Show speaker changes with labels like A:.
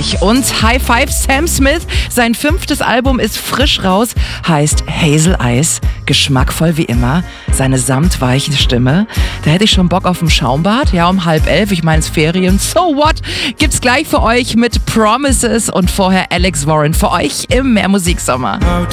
A: euch. Und High Five, Sam Smith. Sein 5. Album ist frisch raus, heißt Hazel Eyes. Geschmackvoll wie immer. Seine samtweiche Stimme. Da hätte ich schon Bock auf ein Schaumbad. Ja, um 10:30. Ich meine, es Ferien. So what? Gibt's gleich für euch mit Promises und vorher Alex Warren für euch im Mehr Musiksommer.